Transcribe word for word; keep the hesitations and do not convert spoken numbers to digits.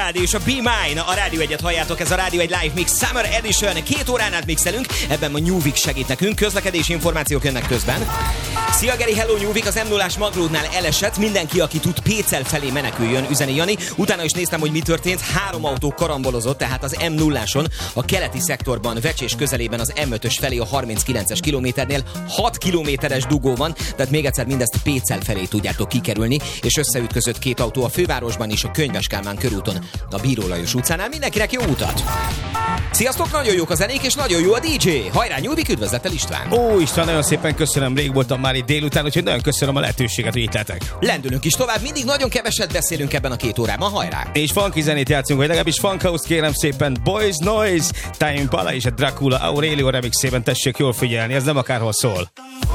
Család és a Be Mine. A Rádió egyet halljátok, ez a Rádió egy Live Mix Summer Edition. Két órán át mixelünk, ebben a New Week segít nekünk, közlekedési információk jönnek közben. Szia Geri, hello New Week, az em nullás Magródnál elesett, mindenki, aki tud Pécel felé meneküljön, üzeni Jani. Utána is néztem, hogy mi történt, három autó karambolozott, tehát az em nulláson, a keleti szektorban, Vecsés közelében az em ötös felé a harminckilences kilométernél hat kilométeres dugó van, tehát még egyszer mindezt Pécel felé tudjátok kikerülni, és összeütközött két autó a fővárosban is, a Könyves Kálmán körúton, a Bíró Lajos utcánál. Mindenkinek jó utat! Sziasztok, nagyon jók a zenék, és nagyon jó a dé dzsé! Hajrá, New Week, üdvözlettel István! Ó, István, nagyon szépen köszönöm, rég voltam már itt délután, úgyhogy nagyon köszönöm a lehetőséget, hogy itt lehetek. Lendülünk is tovább, mindig nagyon keveset beszélünk ebben a két órában, hajrá! És funky zenét játszunk, vagy legalábbis funk house, kérem szépen, Boys Noise, Time Impala és a Dracula Aurelio remixében tessék jól figyelni, ez nem akárhol szól.